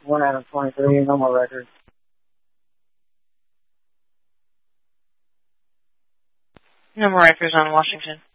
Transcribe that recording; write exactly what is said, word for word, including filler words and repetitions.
one out of twenty-three, no more records. No more records on Washington.